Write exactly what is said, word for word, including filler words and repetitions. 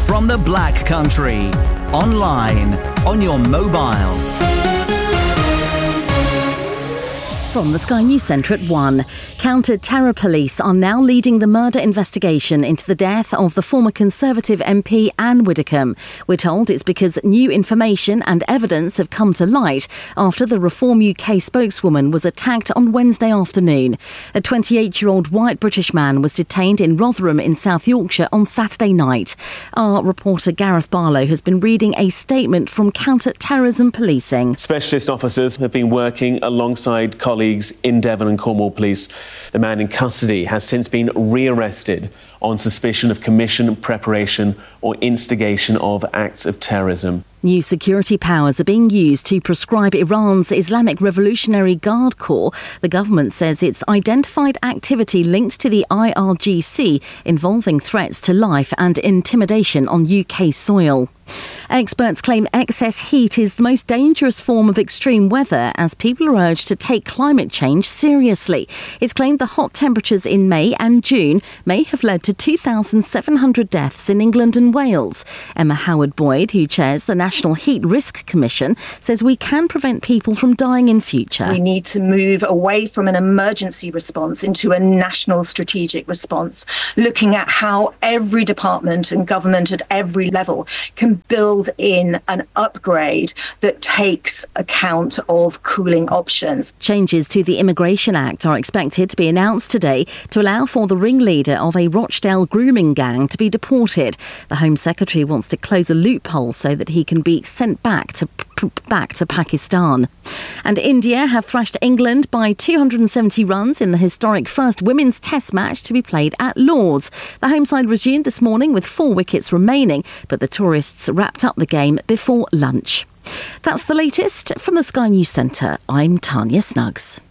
from the Black Country. Online, on your mobile. From the Sky News Centre at one. Counter-terror police are now leading the murder investigation into the death of the former Conservative M P Anne Widdecombe. We're told it's because new information and evidence have come to light after the Reform U K spokeswoman was attacked on Wednesday afternoon. A twenty-eight-year-old white British man was detained in Rotherham in South Yorkshire on Saturday night. Our reporter Gareth Barlow has been reading a statement from counter-terrorism policing. Specialist officers have been working alongside colleagues in Devon and Cornwall Police. The man in custody has since been rearrested on suspicion of commission, preparation or instigation of acts of terrorism. New security powers are being used to prescribe Iran's Islamic Revolutionary Guard Corps. The government says it's identified activity linked to the I R G C involving threats to life and intimidation on U K soil. Experts claim excess heat is the most dangerous form of extreme weather as people are urged to take climate change seriously. It's claimed the hot temperatures in May and June may have led to two thousand seven hundred deaths in England and Wales. Emma Howard-Boyd, who chairs the National Heat Risk Commission, says we can prevent people from dying in future. We need to move away from an emergency response into a national strategic response, looking at how every department and government at every level can build in an upgrade that takes account of cooling options. Changes to the Immigration Act are expected to be announced today to allow for the ringleader of a Rochdale grooming gang to be deported. The Home Secretary wants to close a loophole so that he can be sent back to back to Pakistan. And India have thrashed England by two hundred seventy runs in the historic first women's test match to be played at Lord's. The home side resumed this morning with four wickets remaining, but the tourists wrapped up the game before lunch. That's the latest from the Sky News Centre. I'm Tanya Snuggs.